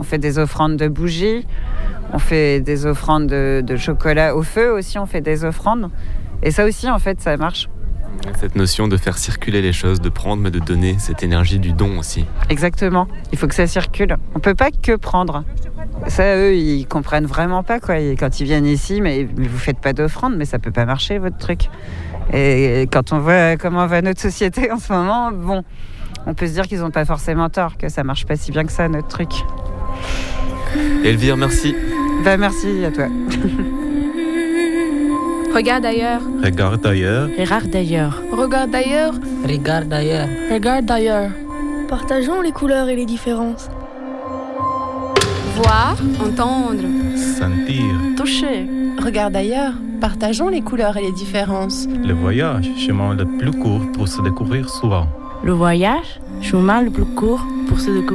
fait des offrandes de bougies, on fait des offrandes de chocolat au feu aussi, on fait des offrandes. Et ça aussi, en fait, ça marche. Cette notion de faire circuler les choses, de prendre mais de donner, cette énergie du don aussi. Exactement, il faut que ça circule. On peut pas que prendre. Ça, eux, ils comprennent vraiment pas, quoi. Et quand ils viennent ici, mais vous faites pas d'offrande, mais ça peut pas marcher, votre truc. Et quand on voit comment va notre société en ce moment, bon, on peut se dire qu'ils ont pas forcément tort, que ça marche pas si bien que ça, notre truc. Elvire, merci. Merci à toi. Regarde ailleurs. Regarde ailleurs. Regarde ailleurs. Regarde ailleurs. Regarde ailleurs. Regarde ailleurs. Partageons les couleurs et les différences. Voir, entendre. Sentir. Toucher. Regarde ailleurs. Partageons les couleurs et les différences. Le voyage, chemin le plus court pour se découvrir souvent. Le voyage, chemin le plus court pour se découvrir.